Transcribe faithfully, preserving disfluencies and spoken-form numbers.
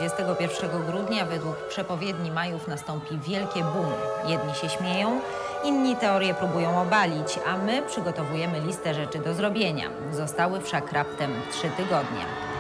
dwudziestego pierwszego grudnia według przepowiedni Majów nastąpi wielkie boom. Jedni się śmieją, inni teorię próbują obalić, a my przygotowujemy listę rzeczy do zrobienia. Zostały wszak raptem trzy tygodnie.